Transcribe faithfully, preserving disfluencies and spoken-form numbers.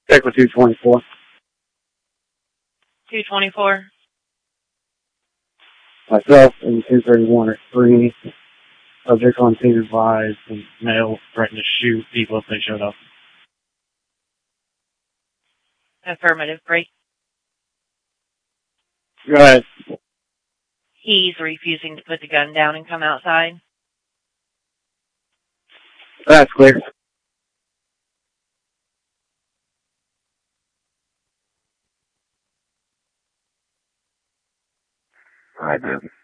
Check with two twenty-four. two twenty-four. Myself and two thirty-one are three. Subject on scene advised and male threatened to shoot people if they showed up. Affirmative, break. Go ahead. He's refusing to put the gun down and come outside. That's clear. I did.